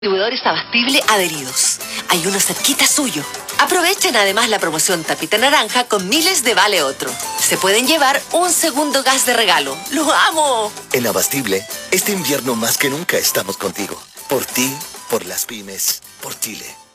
Distribuidores Abastible adheridos. Hay uno cerquita suyo. Aprovechen además la promoción Tapita Naranja con miles de vale otro. Se pueden llevar un segundo gas de regalo. ¡Lo amo! En Abastible, este invierno más que nunca estamos contigo. Por ti, por las pymes, por Chile.